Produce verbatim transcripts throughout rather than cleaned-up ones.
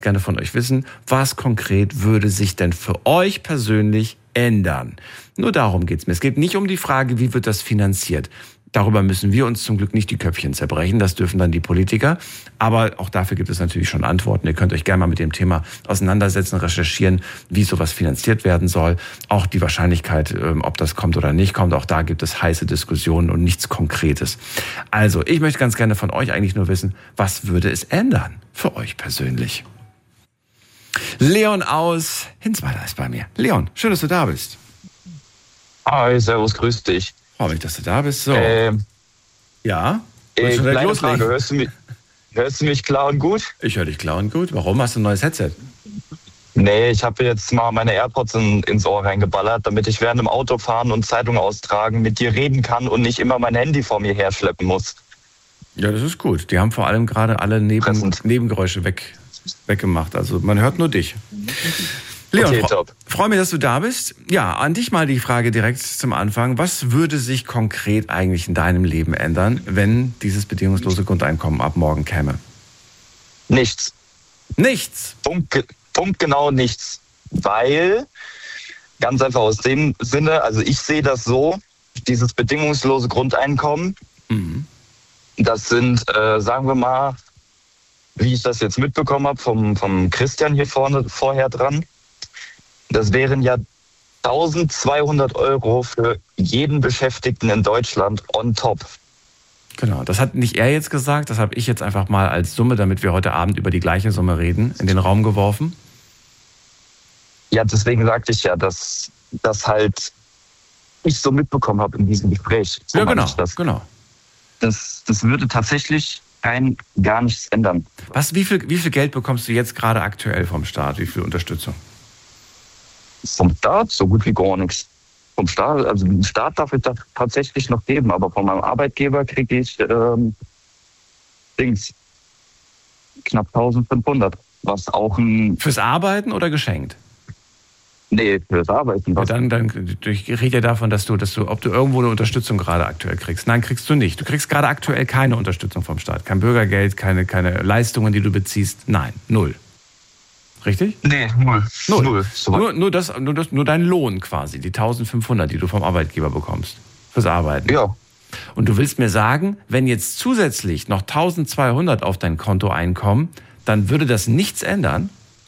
gerne von euch wissen, was konkret würde sich denn für euch persönlich ändern? Nur darum geht's mir. Es geht nicht um die Frage, wie wird das finanziert. Darüber müssen wir uns zum Glück nicht die Köpfchen zerbrechen. Das dürfen dann die Politiker. Aber auch dafür gibt es natürlich schon Antworten. Ihr könnt euch gerne mal mit dem Thema auseinandersetzen, recherchieren, wie sowas finanziert werden soll. Auch die Wahrscheinlichkeit, ob das kommt oder nicht kommt. Auch da gibt es heiße Diskussionen und nichts Konkretes. Also, ich möchte ganz gerne von euch eigentlich nur wissen, was würde es ändern für euch persönlich? Leon aus Hinsweiler ist bei mir. Leon, schön, dass du da bist. Hi, servus, grüß dich. Freue mich, dass du da bist. So. Ähm, ja? äh, kleine Frage, hörst du, mich, hörst du mich klar und gut? Ich höre dich klar und gut. Warum? Hast du ein neues Headset? Nee, ich habe jetzt mal meine AirPods in, ins Ohr reingeballert, damit ich während dem Autofahren und Zeitung austragen mit dir reden kann und nicht immer mein Handy vor mir herschleppen muss. Ja, das ist gut. Die haben vor allem gerade alle Neben, Nebengeräusche weg, weggemacht. Also man hört nur dich. Leon, okay, fre- freue mich, dass du da bist. Ja, an dich mal die Frage direkt zum Anfang. Was würde sich konkret eigentlich in deinem Leben ändern, wenn dieses bedingungslose Grundeinkommen ab morgen käme? Nichts. Nichts? Punkt, Punkt genau nichts. Weil, ganz einfach aus dem Sinne, also ich sehe das so, dieses bedingungslose Grundeinkommen, mhm. das sind, äh, sagen wir mal, wie ich das jetzt mitbekommen habe, vom, vom Christian hier vorne vorher dran, das wären ja eintausendzweihundert Euro für jeden Beschäftigten in Deutschland on top. Genau, das hat nicht er jetzt gesagt, das habe ich jetzt einfach mal als Summe, damit wir heute Abend über die gleiche Summe reden, in den Raum geworfen. Ja, deswegen sagte ich ja, dass das halt ich so mitbekommen habe in diesem Gespräch. So ja, genau, das. genau. Das, das würde tatsächlich rein gar nichts ändern. Was, wie viel, wie viel Geld bekommst du jetzt gerade aktuell vom Staat? Wie viel Unterstützung? Vom Staat so gut wie gar nichts. Vom Staat, also den Staat darf ich das tatsächlich noch geben, aber von meinem Arbeitgeber kriege ich ähm, Dings, knapp eintausendfünfhundert. Was auch ein... Fürs Arbeiten oder geschenkt? Nee, fürs Arbeiten. Ja, dann, dann ich rede ja davon, dass du, dass du, ob du irgendwo eine Unterstützung gerade aktuell kriegst. Nein, kriegst du nicht. Du kriegst gerade aktuell keine Unterstützung vom Staat. Kein Bürgergeld, keine, keine Leistungen, die du beziehst. Nein, null. Richtig? Nee, null. Null. null. Nur, nur, das, nur, das, nur dein Lohn quasi, die eintausendfünfhundert, die du vom Arbeitgeber bekommst. Fürs Arbeiten. Ja. Und du willst mir sagen, wenn jetzt zusätzlich noch eintausendzweihundert auf dein Konto einkommen, dann würde das nichts ändern?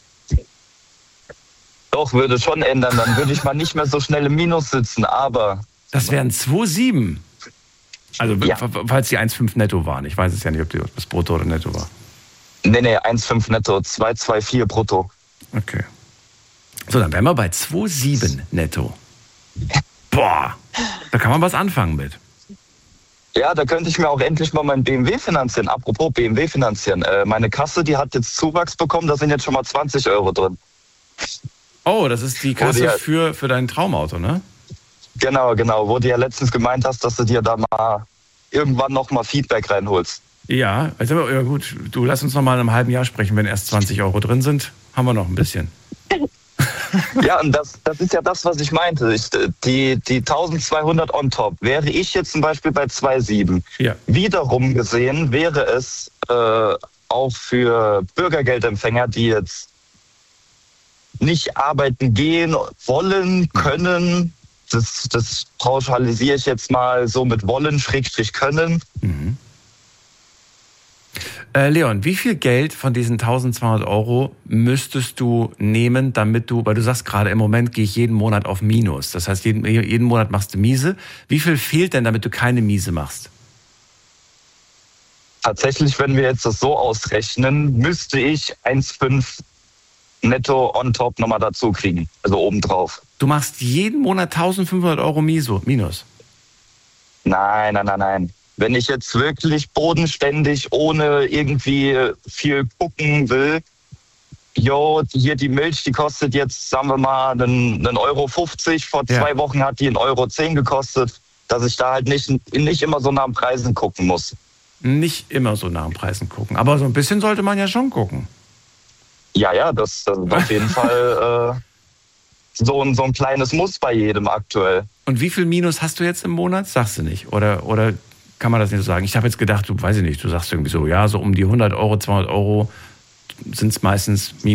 Doch, würde schon ändern. Dann würde ich mal nicht mehr so schnell im Minus sitzen, aber... Das wären zwei Komma sieben. Also, ja. falls die eins Komma fünf netto waren. Ich weiß es ja nicht, ob das brutto oder netto war. Nee, nee, eins Komma fünf netto, zwei Komma zwei vier brutto. Okay. So, dann wären wir bei zwei Komma sieben netto. Boah, da kann man was anfangen mit. Ja, da könnte ich mir auch endlich mal mein B M W finanzieren. Apropos B M W finanzieren. Äh, meine Kasse, die hat jetzt Zuwachs bekommen, da sind jetzt schon mal zwanzig Euro drin. Oh, das ist die Kasse ja, für, für dein Traumauto, ne? Genau, genau. Wo du ja letztens gemeint hast, dass du dir da mal irgendwann noch mal Feedback reinholst. Ja, also ja gut, du lass uns noch mal in einem halben Jahr sprechen, wenn erst zwanzig Euro drin sind, haben wir noch ein bisschen. Ja, und das, das ist ja das, was ich meinte. Ich, die, die eintausendzweihundert on top. Wäre ich jetzt zum Beispiel bei zwei Komma sieben. Ja. Wiederum gesehen wäre es äh, auch für Bürgergeldempfänger, die jetzt nicht arbeiten gehen wollen, können, das, das pauschalisiere ich jetzt mal so mit wollen, Schrägstrich können. Mhm. Äh, Leon, wie viel Geld von diesen eintausendzweihundert Euro müsstest du nehmen, damit du, weil du sagst gerade, im Moment gehe ich jeden Monat auf Minus. Das heißt, jeden, jeden Monat machst du Miese. Wie viel fehlt denn, damit du keine Miese machst? Tatsächlich, wenn wir jetzt das so ausrechnen, müsste ich eins Komma fünf netto on top nochmal dazu kriegen, also obendrauf. Du machst jeden Monat eintausendfünfhundert Euro Miso, Minus? Nein, nein, nein, nein. Wenn ich jetzt wirklich bodenständig, ohne irgendwie viel gucken will, jo, hier die Milch, die kostet jetzt, sagen wir mal, einen, einen Euro fünfzig. Vor ja. zwei Wochen hat die einen Euro zehn gekostet, dass ich da halt nicht, nicht immer so nach den Preisen gucken muss. Nicht immer so nach den Preisen gucken, aber so ein bisschen sollte man ja schon gucken. Ja, ja, das, das ist auf jeden Fall äh, so, ein, so ein kleines Muss bei jedem aktuell. Und wie viel Minus hast du jetzt im Monat? Sagst du nicht. Oder, oder kann man das nicht so sagen? Ich habe jetzt gedacht, du weiß ich nicht, du sagst irgendwie so, ja, so um die hundert Euro, zweihundert Euro sind es meistens